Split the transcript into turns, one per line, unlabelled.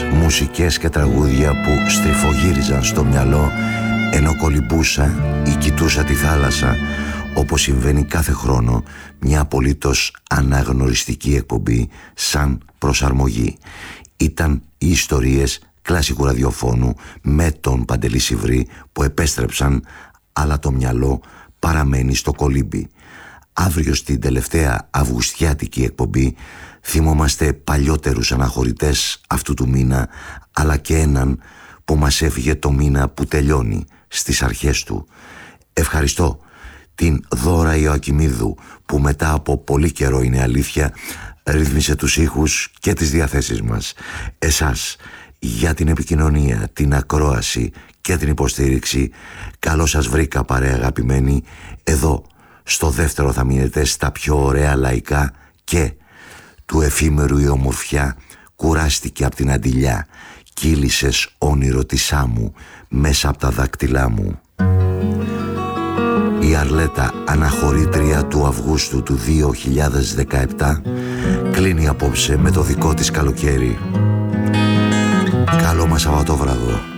μουσικές και τραγούδια που στριφογύριζαν στο μυαλό ενώ κολυμπούσα ή κοιτούσα τη θάλασσα, όπως συμβαίνει κάθε χρόνο μια απολύτως αναγνωριστική εκπομπή σαν προσαρμογή. Ήταν οι ιστορίες κλασικού ραδιοφώνου με τον Παντελή Σιβρή που επέστρεψαν, αλλά το μυαλό παραμένει στο κολύμπι. Αύριο στην τελευταία αυγουστιάτικη εκπομπή θυμόμαστε παλιότερους αναχωρητές αυτού του μήνα, αλλά και έναν που μας έφυγε το μήνα που τελειώνει, στις αρχές του. Ευχαριστώ την Δώρα Ιωακημίδου που μετά από πολύ καιρό, είναι αλήθεια, ρύθμισε τους ήχους και τις διαθέσεις μας. Εσάς για την επικοινωνία, την ακρόαση και την υποστήριξη. Καλώς σας βρήκα, παρέα αγαπημένοι. Εδώ στο δεύτερο θα μείνετε στα πιο ωραία λαϊκά και του εφήμερου η ομορφιά κουράστηκε από την αντιλιά. Κύλησες όνειρο της άμμου μέσα από τα δάκτυλά μου. Η Αρλέτα, αναχωρήτρια του Αυγούστου του 2017, κλείνει απόψε με το δικό της καλοκαίρι. Καλό μας Σαββατόβραδο.